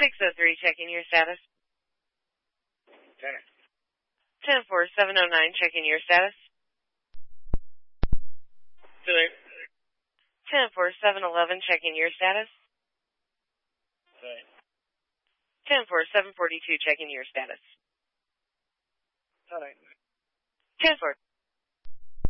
603, checking your status. 10-4-709, checking your status. 10-4-711, checking your status. 10-4-742, checking your status. 10-4.